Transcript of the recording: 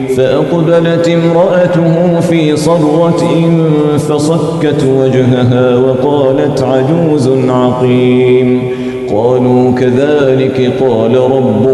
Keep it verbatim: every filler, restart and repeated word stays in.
فأقبلت امرأته في صرة فصكت وجهها وقالت عجوز عقيم. قالوا كذلك قال ربك